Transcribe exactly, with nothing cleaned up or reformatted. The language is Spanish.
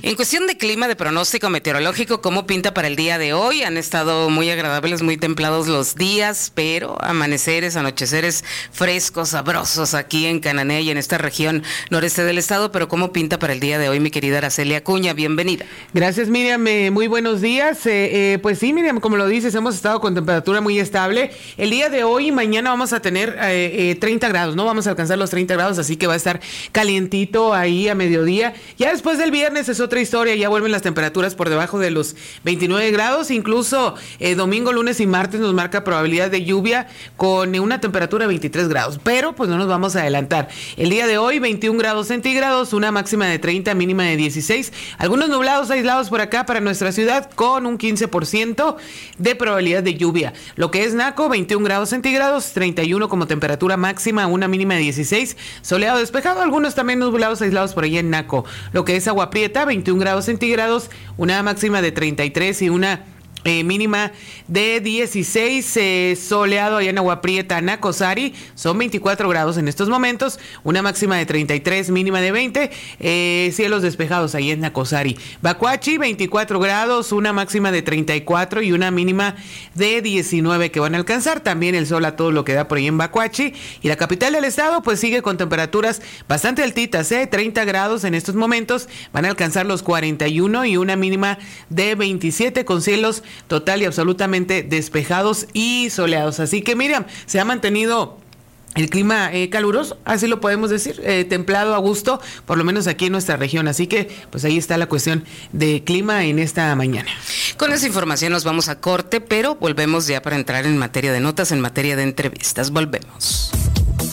En cuestión de clima, de pronóstico meteorológico, ¿cómo pinta para el día de hoy? Han estado muy agradables, muy templados los días, pero amaneceres, anocheceres frescos, sabrosos aquí en Cananea y en esta región noreste del estado. Pero ¿cómo pinta para el día de hoy, mi querida Araceli Acuña? Bienvenida. Gracias, Miriam. Eh, muy buenos días. Eh, eh, pues sí, Miriam, como lo dices, hemos estado con temperatura muy estable. El día de hoy y mañana vamos a tener eh, eh, treinta grados, no vamos a alcanzar los treinta grados, así que va a estar calientito ahí a mediodía. Ya después del viernes es otra historia, ya vuelven las temperaturas por debajo de los veintinueve grados, incluso eh, domingo, lunes y martes nos marca probabilidad de lluvia con una temperatura de veintitrés grados, pero pues no nos vamos a adelantar. El día de hoy veintiún grados centígrados, una máxima de treinta, mínima de dieciséis, algunos nublados aislados por acá para nuestra ciudad con un quince por ciento de probabilidad de lluvia. Lo que es Naco, veintiún grados centígrados, treinta y uno como temperatura máxima, una mínima de dieciséis, soleado despejado, algunos también nublados aislados por ahí en Naco. Lo que es Agua Prieta, veintiún grados centígrados, una máxima de treinta y tres y una Eh, mínima de dieciséis, eh, soleado allá en Agua Prieta, Nacosari, son veinticuatro grados en estos momentos, una máxima de treinta y tres, mínima de veinte, eh, cielos despejados ahí en Nacosari. Bacuachi, veinticuatro grados, una máxima de treinta y cuatro y una mínima de diecinueve que van a alcanzar, también el sol a todo lo que da por ahí en Bacuachi. Y la capital del estado pues sigue con temperaturas bastante altitas, eh, treinta grados en estos momentos, van a alcanzar los cuarenta y uno y una mínima de veintisiete con cielos total y absolutamente despejados y soleados. Así que Miriam, se ha mantenido el clima eh, caluroso, así lo podemos decir, eh, templado a gusto, por lo menos aquí en nuestra región. Así que pues ahí está la cuestión de clima en esta mañana. Con esa información nos vamos a corte, pero volvemos ya para entrar en materia de notas, en materia de entrevistas. Volvemos.